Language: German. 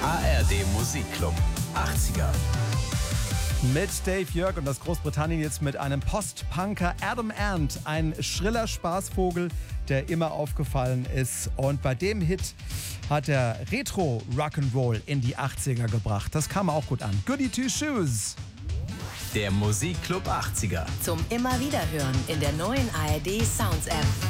ARD Musikclub 80er. Mit Dave Jörg und aus Großbritannien jetzt mit einem Post-Punker Adam Ant. Ein schriller Spaßvogel, der immer aufgefallen ist. Und bei dem Hit hat er Retro-Rock'n'Roll in die 80er gebracht. Das kam auch gut an. Goody Two Shoes. Der Musikclub 80er. Zum immer wieder hören in der neuen ARD Sounds App.